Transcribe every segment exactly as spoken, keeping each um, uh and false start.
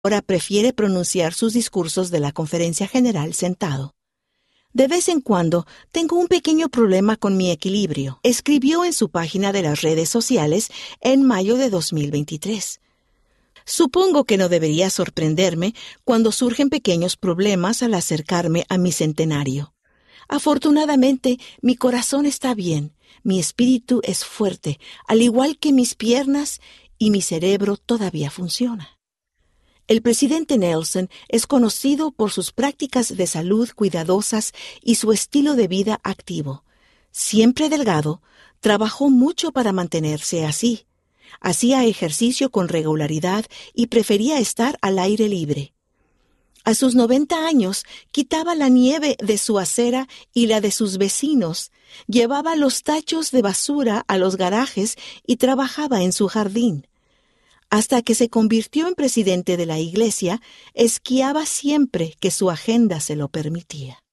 Ahora prefiere pronunciar sus discursos de la conferencia general sentado. De vez en cuando tengo un pequeño problema con mi equilibrio, escribió en su página de las redes sociales en mayo de dos mil veintitrés. Supongo que no debería sorprenderme cuando surgen pequeños problemas al acercarme a mi centenario. Afortunadamente, mi corazón está bien, mi espíritu es fuerte, al igual que mis piernas, y mi cerebro todavía funciona. El presidente Nelson es conocido por sus prácticas de salud cuidadosas y su estilo de vida activo. Siempre delgado, trabajó mucho para mantenerse así. Hacía ejercicio con regularidad y prefería estar al aire libre. A sus noventa años, quitaba la nieve de su acera y la de sus vecinos, llevaba los tachos de basura a los garajes y trabajaba en su jardín. Hasta que se convirtió en presidente de la iglesia, esquiaba siempre que su agenda se lo permitía.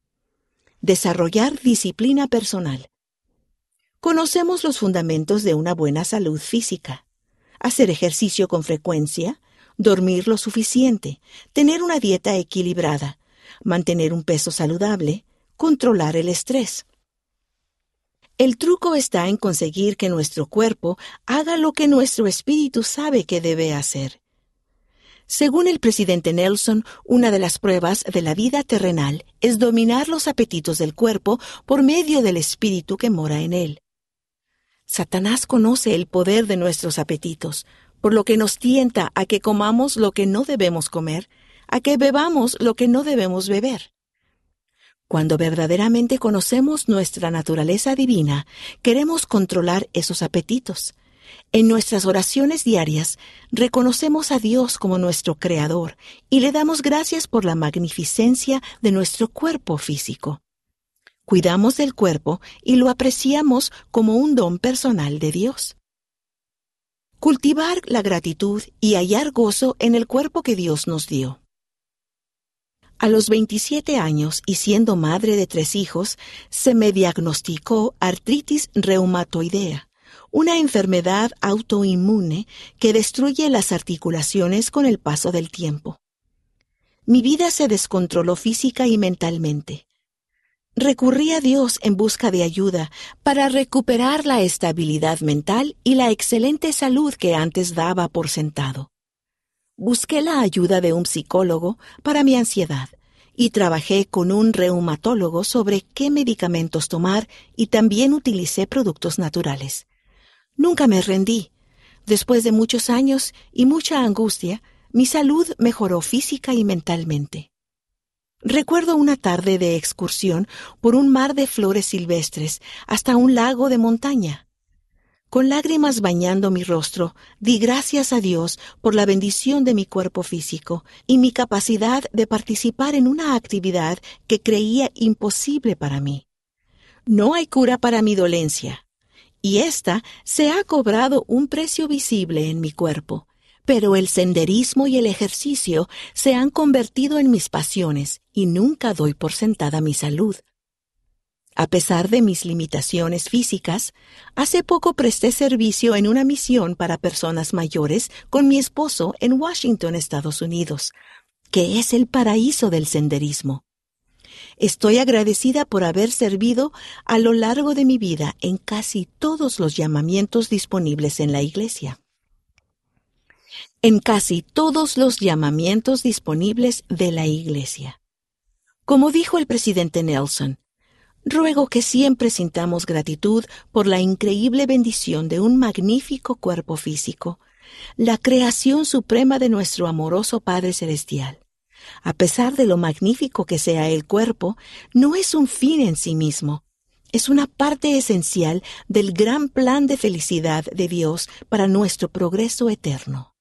Desarrollar disciplina personal. Conocemos los fundamentos de una buena salud física. Hacer ejercicio con frecuencia, dormir lo suficiente, tener una dieta equilibrada, mantener un peso saludable, controlar el estrés. El truco está en conseguir que nuestro cuerpo haga lo que nuestro espíritu sabe que debe hacer. Según el presidente Nelson, una de las pruebas de la vida terrenal es dominar los apetitos del cuerpo por medio del espíritu que mora en él. Satanás conoce el poder de nuestros apetitos, por lo que nos tienta a que comamos lo que no debemos comer, a que bebamos lo que no debemos beber. Cuando verdaderamente conocemos nuestra naturaleza divina, queremos controlar esos apetitos. En nuestras oraciones diarias, reconocemos a Dios como nuestro Creador y le damos gracias por la magnificencia de nuestro cuerpo físico. Cuidamos del cuerpo y lo apreciamos como un don personal de Dios. Cultivar la gratitud y hallar gozo en el cuerpo que Dios nos dio. A los veintisiete años y siendo madre de tres hijos, se me diagnosticó artritis reumatoidea, una enfermedad autoinmune que destruye las articulaciones con el paso del tiempo. Mi vida se descontroló física y mentalmente. Recurrí a Dios en busca de ayuda para recuperar la estabilidad mental y la excelente salud que antes daba por sentado. Busqué la ayuda de un psicólogo para mi ansiedad y trabajé con un reumatólogo sobre qué medicamentos tomar y también utilicé productos naturales. Nunca me rendí. Después de muchos años y mucha angustia, mi salud mejoró física y mentalmente. Recuerdo una tarde de excursión por un mar de flores silvestres hasta un lago de montaña. Con lágrimas bañando mi rostro, di gracias a Dios por la bendición de mi cuerpo físico y mi capacidad de participar en una actividad que creía imposible para mí. No hay cura para mi dolencia, y ésta se ha cobrado un precio visible en mi cuerpo, pero el senderismo y el ejercicio se han convertido en mis pasiones y nunca doy por sentada mi salud. A pesar de mis limitaciones físicas, hace poco presté servicio en una misión para personas mayores con mi esposo en Washington, Estados Unidos, que es el paraíso del senderismo. Estoy agradecida por haber servido a lo largo de mi vida en casi todos los llamamientos disponibles en la iglesia. En casi todos los llamamientos disponibles de la iglesia. Como dijo el presidente Nelson, ruego que siempre sintamos gratitud por la increíble bendición de un magnífico cuerpo físico, la creación suprema de nuestro amoroso Padre Celestial. A pesar de lo magnífico que sea el cuerpo, no es un fin en sí mismo. Es una parte esencial del gran plan de felicidad de Dios para nuestro progreso eterno.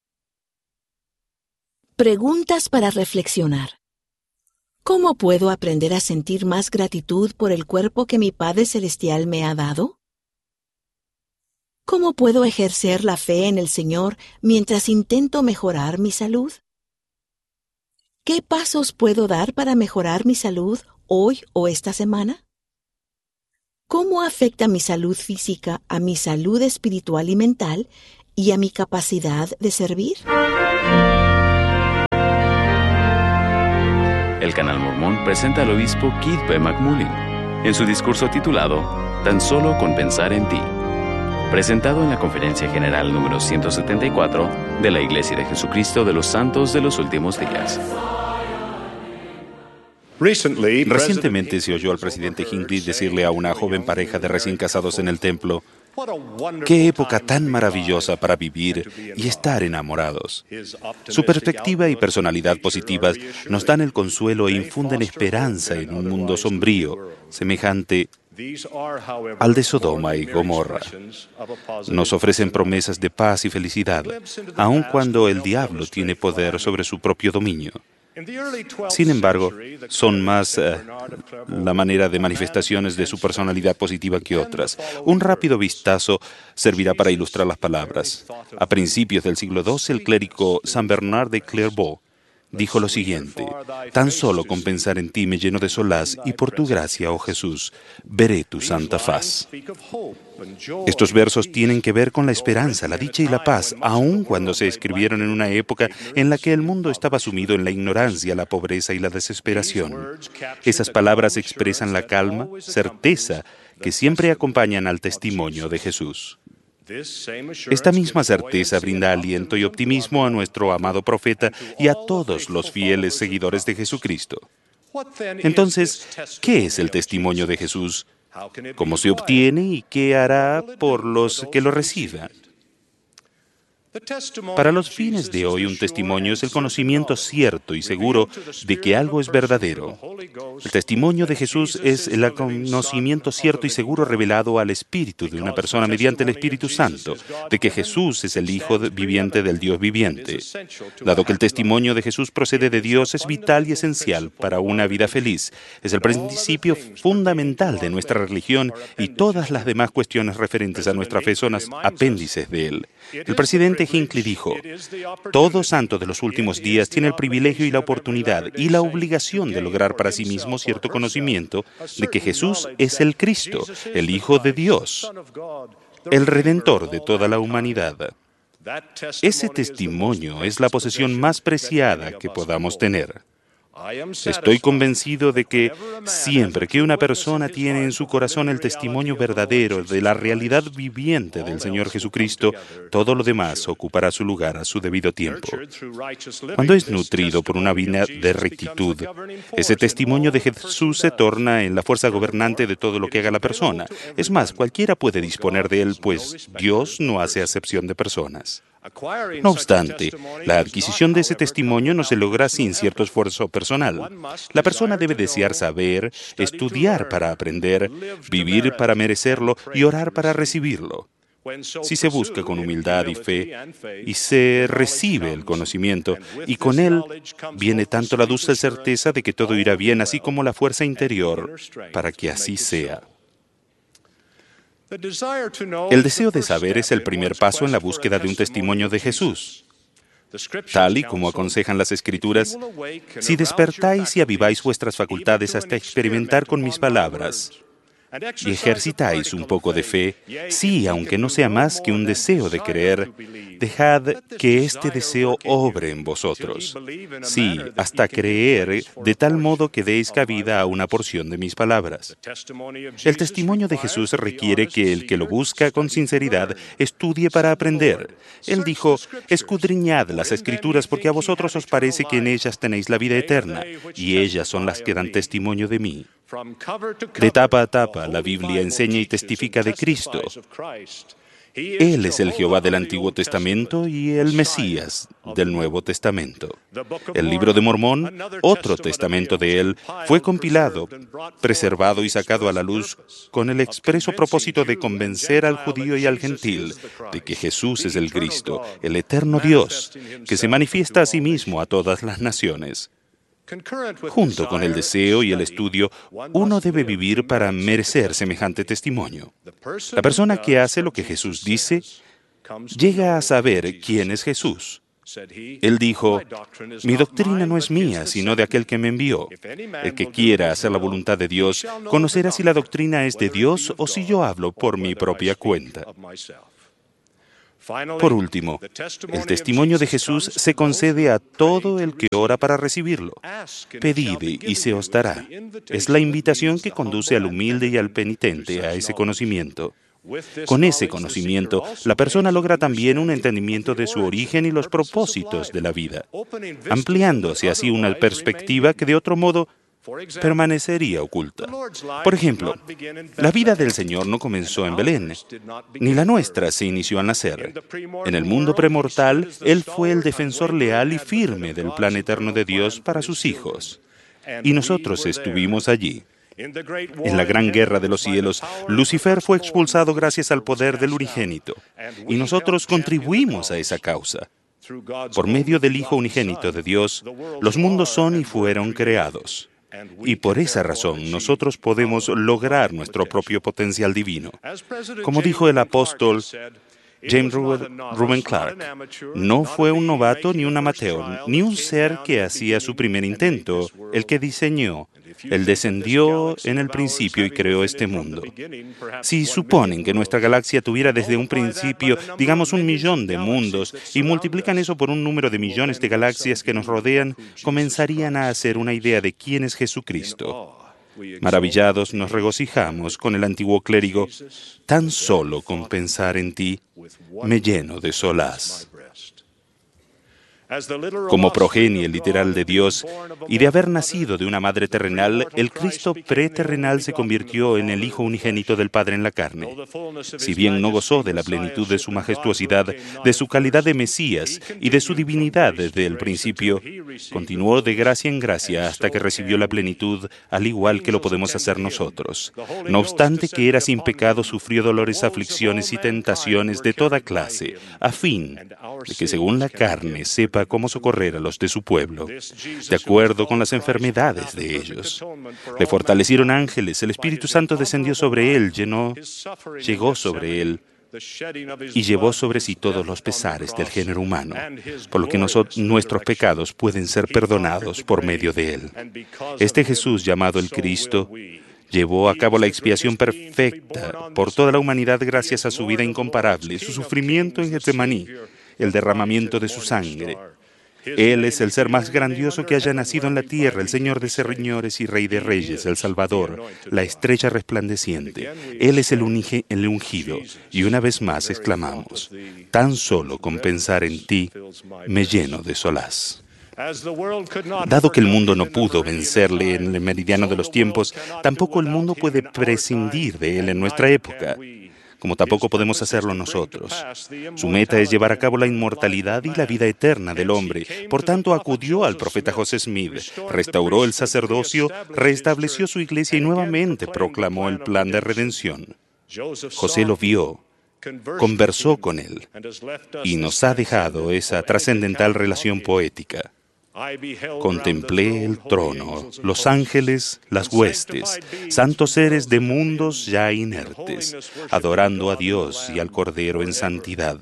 Preguntas para reflexionar. ¿Cómo puedo aprender a sentir más gratitud por el cuerpo que mi Padre Celestial me ha dado? ¿Cómo puedo ejercer la fe en el Señor mientras intento mejorar mi salud? ¿Qué pasos puedo dar para mejorar mi salud hoy o esta semana? ¿Cómo afecta mi salud física a mi salud espiritual y mental y a mi capacidad de servir? el Canal Mormón presenta al obispo Keith B. McMullen en su discurso titulado Tan solo con pensar en ti, presentado en la Conferencia General número ciento setenta y cuatro de la Iglesia de Jesucristo de los Santos de los Últimos Días. Recientemente se oyó al presidente Hinckley decirle a una joven pareja de recién casados en el templo: ¡qué época tan maravillosa para vivir y estar enamorados! Su perspectiva y personalidad positivas nos dan el consuelo e infunden esperanza en un mundo sombrío, semejante al de Sodoma y Gomorra. Nos ofrecen promesas de paz y felicidad, aun cuando el diablo tiene poder sobre su propio dominio. Sin embargo, son más uh, la manera de manifestaciones de su personalidad positiva que otras. Un rápido vistazo servirá para ilustrar las palabras. A principios del siglo doce, el clérigo San Bernard de Clairvaux dijo lo siguiente: tan solo con pensar en ti me lleno de solaz, y por tu gracia, oh Jesús, veré tu santa faz. Estos versos tienen que ver con la esperanza, la dicha y la paz, aun cuando se escribieron en una época en la que el mundo estaba sumido en la ignorancia, la pobreza y la desesperación. Esas palabras expresan la calma, certeza que siempre acompañan al testimonio de Jesús. Esta misma certeza brinda aliento y optimismo a nuestro amado profeta y a todos los fieles seguidores de Jesucristo. Entonces, ¿qué es el testimonio de Jesús? ¿Cómo se obtiene y qué hará por los que lo reciban? Para los fines de hoy, un testimonio es el conocimiento cierto y seguro de que algo es verdadero. El testimonio de Jesús es el conocimiento cierto y seguro revelado al espíritu de una persona mediante el Espíritu Santo, de que Jesús es el Hijo viviente del Dios viviente. Dado que el testimonio de Jesús procede de Dios, es vital y esencial para una vida feliz. Es el principio fundamental de nuestra religión y todas las demás cuestiones referentes a nuestra fe son apéndices de él. El presidente Hinckley dijo: todo santo de los últimos días tiene el privilegio y la oportunidad y la obligación de lograr para sí mismo cierto conocimiento de que Jesús es el Cristo, el Hijo de Dios, el Redentor de toda la humanidad. Ese testimonio es la posesión más preciada que podamos tener. Estoy convencido de que siempre que una persona tiene en su corazón el testimonio verdadero de la realidad viviente del Señor Jesucristo, todo lo demás ocupará su lugar a su debido tiempo. Cuando es nutrido por una vida de rectitud, ese testimonio de Jesús se torna en la fuerza gobernante de todo lo que haga la persona. Es más, cualquiera puede disponer de él, pues Dios no hace acepción de personas. No obstante, la adquisición de ese testimonio no se logra sin cierto esfuerzo personal. La persona debe desear saber, estudiar para aprender, vivir para merecerlo y orar para recibirlo. Si se busca con humildad y fe y se recibe el conocimiento, y con él viene tanto la dulce certeza de que todo irá bien, así como la fuerza interior para que así sea. El deseo de saber es el primer paso en la búsqueda de un testimonio de Jesús. Tal y como aconsejan las Escrituras: si despertáis y aviváis vuestras facultades hasta experimentar con mis palabras, y ejercitáis un poco de fe, sí, aunque no sea más que un deseo de creer, dejad que este deseo obre en vosotros. Sí, hasta creer, de tal modo que deis cabida a una porción de mis palabras. El testimonio de Jesús requiere que el que lo busca con sinceridad estudie para aprender. Él dijo: escudriñad las Escrituras, porque a vosotros os parece que en ellas tenéis la vida eterna, y ellas son las que dan testimonio de mí. De tapa a tapa, la Biblia enseña y testifica de Cristo. Él es el Jehová del Antiguo Testamento y el Mesías del Nuevo Testamento. El libro de Mormón, otro testamento de él, fue compilado, preservado y sacado a la luz con el expreso propósito de convencer al judío y al gentil de que Jesús es el Cristo, el eterno Dios, que se manifiesta a sí mismo a todas las naciones. Junto con el deseo y el estudio, uno debe vivir para merecer semejante testimonio. La persona que hace lo que Jesús dice, llega a saber quién es Jesús. Él dijo: mi doctrina no es mía, sino de aquel que me envió. El que quiera hacer la voluntad de Dios, conocerá si la doctrina es de Dios o si yo hablo por mi propia cuenta. Por último, el testimonio de Jesús se concede a todo el que ora para recibirlo. Pedid y se os dará. Es la invitación que conduce al humilde y al penitente a ese conocimiento. Con ese conocimiento, la persona logra también un entendimiento de su origen y los propósitos de la vida, ampliándose así una perspectiva que de otro modo permanecería oculta. Por ejemplo, la vida del Señor no comenzó en Belén, ni la nuestra se inició al nacer. En el mundo premortal, Él fue el defensor leal y firme del plan eterno de Dios para sus hijos. Y nosotros estuvimos allí. En la gran guerra de los cielos, Lucifer fue expulsado gracias al poder del unigénito, y nosotros contribuimos a esa causa. Por medio del Hijo unigénito de Dios, los mundos son y fueron creados. Y por esa razón nosotros podemos lograr nuestro propio potencial divino. Como dijo el apóstol James Reuben Clark, no fue un novato ni un amateur, ni un ser que hacía su primer intento, el que diseñó. Él descendió en el principio y creó este mundo. Si suponen que nuestra galaxia tuviera desde un principio, digamos, un millón de mundos, y multiplican eso por un número de millones de galaxias que nos rodean, comenzarían a hacer una idea de quién es Jesucristo. Maravillados nos regocijamos con el antiguo clérigo, tan solo con pensar en ti, me lleno de solaz. Como progenie literal de Dios y de haber nacido de una madre terrenal, el Cristo preterrenal se convirtió en el Hijo unigénito del Padre en la carne. Si bien no gozó de la plenitud de su majestuosidad, de su calidad de Mesías y de su divinidad desde el principio, continuó de gracia en gracia hasta que recibió la plenitud, al igual que lo podemos hacer nosotros. No obstante que era sin pecado, sufrió dolores, aflicciones y tentaciones de toda clase, a fin de que según la carne sepa cómo socorrer a los de su pueblo, de acuerdo con las enfermedades de ellos. Le fortalecieron ángeles, el Espíritu Santo descendió sobre él, llenó, llegó sobre él y llevó sobre sí todos los pesares del género humano, por lo que nosotros, nuestros pecados pueden ser perdonados por medio de él. Este Jesús, llamado el Cristo, llevó a cabo la expiación perfecta por toda la humanidad gracias a su vida incomparable, su sufrimiento en Getsemaní, el derramamiento de su sangre. Él es el ser más grandioso que haya nacido en la tierra, el Señor de señores y Rey de reyes, el Salvador, la estrella resplandeciente. Él es el, unige, el ungido. Y una vez más exclamamos, tan solo con pensar en ti, me lleno de solaz. Dado que el mundo no pudo vencerle en el meridiano de los tiempos, tampoco el mundo puede prescindir de él en nuestra época, como tampoco podemos hacerlo nosotros. Su meta es llevar a cabo la inmortalidad y la vida eterna del hombre. Por tanto, acudió al profeta José Smith, restauró el sacerdocio, restableció su iglesia y nuevamente proclamó el plan de redención. José lo vio, conversó con él y nos ha dejado esa trascendental relación poética. Contemplé el trono, los ángeles, las huestes, santos seres de mundos ya inertes, adorando a Dios y al Cordero en santidad.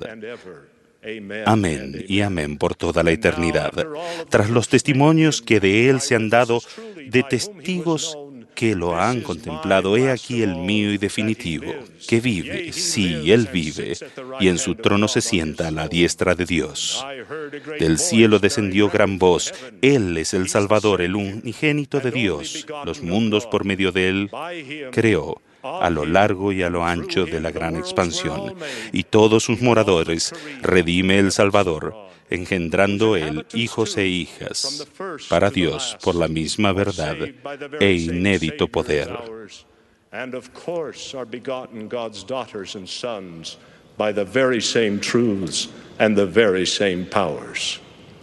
Amén y amén por toda la eternidad. Tras los testimonios que de Él se han dado, de testigos que lo han contemplado, he aquí el mío y definitivo, que vive, sí, Él vive, y en su trono se sienta a la diestra de Dios. Del cielo descendió gran voz, Él es el Salvador, el unigénito de Dios. Los mundos por medio de Él creó, a lo largo y a lo ancho de la gran expansión, y todos sus moradores redime el Salvador, engendrando Él hijos e hijas, para Dios por la misma verdad e inédito poder. And of course are begotten God's daughters and sons by the very same truths and the very same powers.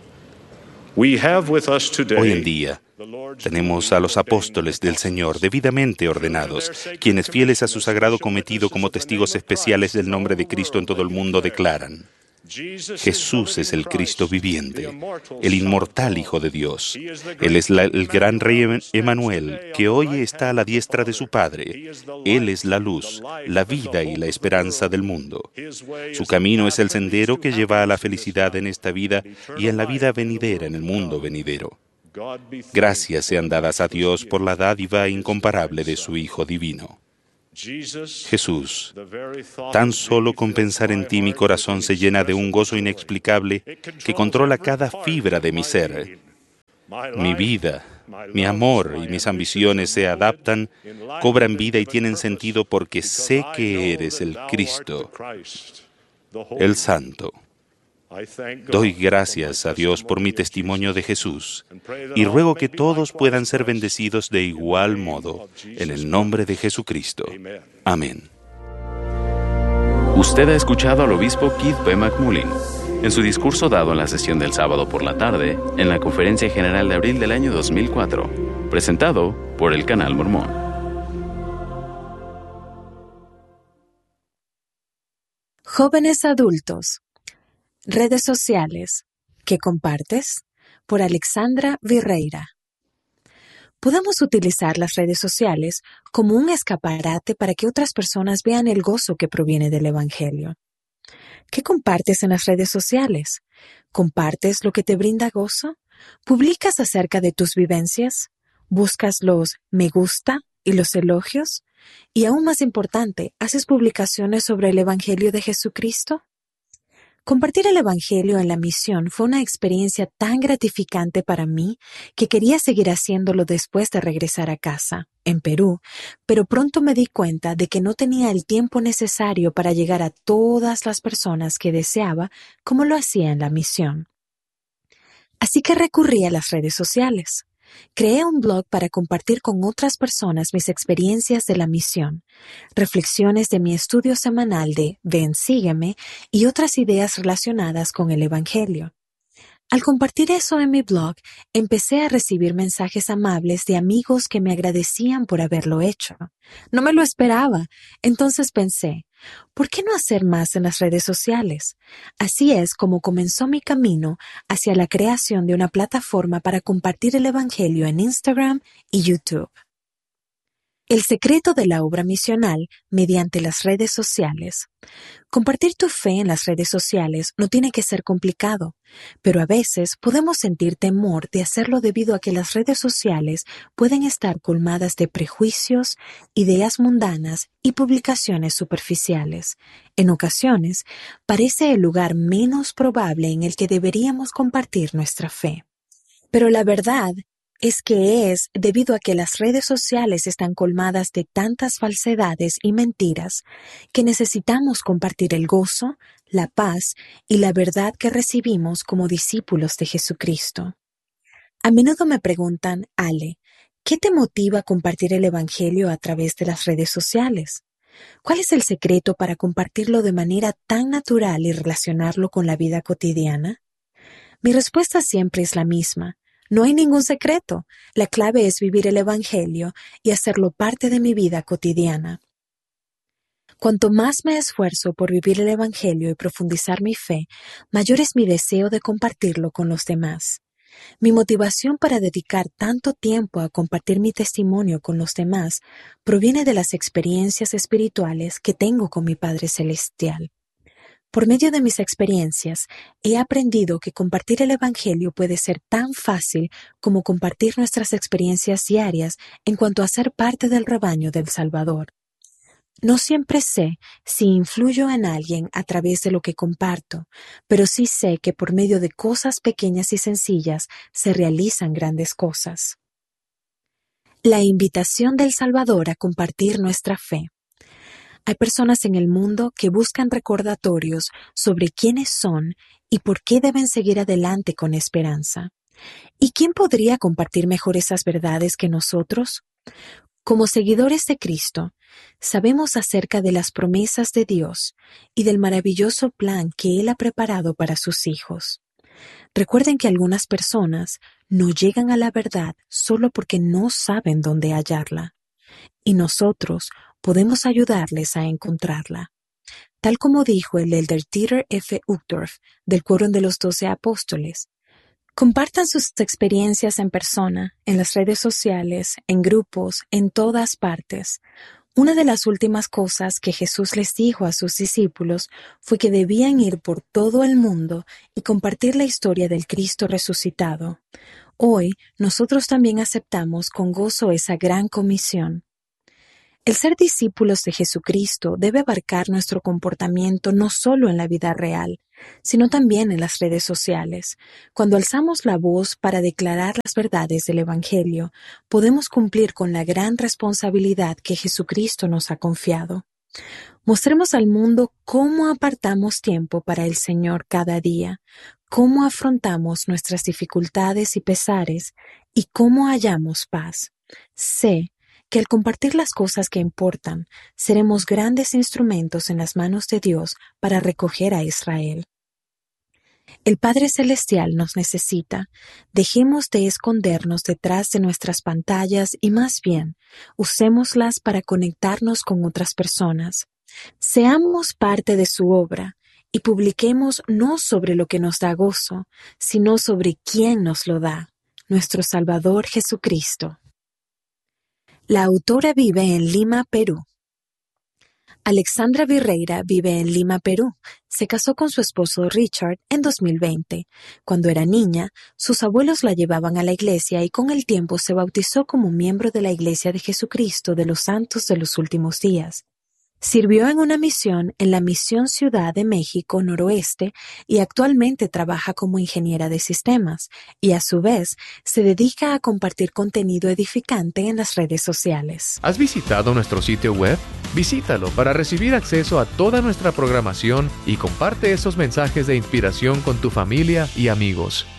We have with us today. Hoy en día tenemos a los apóstoles del Señor debidamente ordenados, quienes fieles a su sagrado cometido como testigos especiales del nombre de Cristo en todo el mundo declaran: Jesús es el Cristo viviente, el inmortal Hijo de Dios. Él es la, el gran Rey Emanuel, que hoy está a la diestra de su Padre. Él es la luz, la vida y la esperanza del mundo. Su camino es el sendero que lleva a la felicidad en esta vida y en la vida venidera, en el mundo venidero. Gracias sean dadas a Dios por la dádiva incomparable de su Hijo divino. Jesús, tan solo con pensar en ti mi corazón se llena de un gozo inexplicable que controla cada fibra de mi ser. Mi vida, mi amor y mis ambiciones se adaptan, cobran vida y tienen sentido porque sé que eres el Cristo, el Santo. Doy gracias a Dios por mi testimonio de Jesús y ruego que todos puedan ser bendecidos de igual modo en el nombre de Jesucristo. Amén. Usted ha escuchado al obispo Keith B. McMullen en su discurso dado en la sesión del sábado por la tarde en la Conferencia General de abril del año dos mil cuatro, presentado por el Canal Mormón. Jóvenes adultos. Redes sociales. ¿Qué compartes? Por Alexandra Virreira. Podemos utilizar las redes sociales como un escaparate para que otras personas vean el gozo que proviene del Evangelio. ¿Qué compartes en las redes sociales? ¿Compartes lo que te brinda gozo? ¿Publicas acerca de tus vivencias? ¿Buscas los me gusta y los elogios? Y aún más importante, ¿haces publicaciones sobre el Evangelio de Jesucristo? Compartir el Evangelio en la misión fue una experiencia tan gratificante para mí que quería seguir haciéndolo después de regresar a casa, en Perú, pero pronto me di cuenta de que no tenía el tiempo necesario para llegar a todas las personas que deseaba como lo hacía en la misión. Así que recurrí a las redes sociales. Creé un blog para compartir con otras personas mis experiencias de la misión, reflexiones de mi estudio semanal de Ven, sígueme y otras ideas relacionadas con el Evangelio. Al compartir eso en mi blog, empecé a recibir mensajes amables de amigos que me agradecían por haberlo hecho. No me lo esperaba, entonces pensé, ¿por qué no hacer más en las redes sociales? Así es como comenzó mi camino hacia la creación de una plataforma para compartir el Evangelio en Instagram y YouTube. El secreto de la obra misional mediante las redes sociales. Compartir tu fe en las redes sociales no tiene que ser complicado, pero a veces podemos sentir temor de hacerlo debido a que las redes sociales pueden estar colmadas de prejuicios, ideas mundanas y publicaciones superficiales. En ocasiones, parece el lugar menos probable en el que deberíamos compartir nuestra fe. Pero la verdad es que es debido a que las redes sociales están colmadas de tantas falsedades y mentiras que necesitamos compartir el gozo, la paz y la verdad que recibimos como discípulos de Jesucristo. A menudo me preguntan, Ale, ¿qué te motiva a compartir el Evangelio a través de las redes sociales? ¿Cuál es el secreto para compartirlo de manera tan natural y relacionarlo con la vida cotidiana? Mi respuesta siempre es la misma. No hay ningún secreto. La clave es vivir el Evangelio y hacerlo parte de mi vida cotidiana. Cuanto más me esfuerzo por vivir el Evangelio y profundizar mi fe, mayor es mi deseo de compartirlo con los demás. Mi motivación para dedicar tanto tiempo a compartir mi testimonio con los demás proviene de las experiencias espirituales que tengo con mi Padre Celestial. Por medio de mis experiencias, he aprendido que compartir el Evangelio puede ser tan fácil como compartir nuestras experiencias diarias en cuanto a ser parte del rebaño del Salvador. No siempre sé si influyo en alguien a través de lo que comparto, pero sí sé que por medio de cosas pequeñas y sencillas se realizan grandes cosas. La invitación del Salvador a compartir nuestra fe. Hay personas en el mundo que buscan recordatorios sobre quiénes son y por qué deben seguir adelante con esperanza. ¿Y quién podría compartir mejor esas verdades que nosotros? Como seguidores de Cristo, sabemos acerca de las promesas de Dios y del maravilloso plan que Él ha preparado para sus hijos. Recuerden que algunas personas no llegan a la verdad solo porque no saben dónde hallarla, y nosotros podemos ayudarles a encontrarla. Tal como dijo el elder Dieter F. Uchtdorf del Quórum de los Doce Apóstoles, compartan sus experiencias en persona, en las redes sociales, en grupos, en todas partes. Una de las últimas cosas que Jesús les dijo a sus discípulos fue que debían ir por todo el mundo y compartir la historia del Cristo resucitado. Hoy, nosotros también aceptamos con gozo esa gran comisión. El ser discípulos de Jesucristo debe abarcar nuestro comportamiento no solo en la vida real, sino también en las redes sociales. Cuando alzamos la voz para declarar las verdades del Evangelio, podemos cumplir con la gran responsabilidad que Jesucristo nos ha confiado. Mostremos al mundo cómo apartamos tiempo para el Señor cada día, cómo afrontamos nuestras dificultades y pesares y cómo hallamos paz. Sé que al compartir las cosas que importan, seremos grandes instrumentos en las manos de Dios para recoger a Israel. El Padre Celestial nos necesita. Dejemos de escondernos detrás de nuestras pantallas y más bien, usémoslas para conectarnos con otras personas. Seamos parte de su obra y publiquemos no sobre lo que nos da gozo, sino sobre quién nos lo da, nuestro Salvador Jesucristo. La autora vive en Lima, Perú. Alexandra Virreira vive en Lima, Perú. Se casó con su esposo Richard en dos mil veinte. Cuando era niña, sus abuelos la llevaban a la iglesia y con el tiempo se bautizó como miembro de la Iglesia de Jesucristo de los Santos de los Últimos Días. Sirvió en una misión en la Misión Ciudad de México Noroeste y actualmente trabaja como ingeniera de sistemas y a su vez se dedica a compartir contenido edificante en las redes sociales. ¿Has visitado nuestro sitio web? Visítalo para recibir acceso a toda nuestra programación y comparte esos mensajes de inspiración con tu familia y amigos.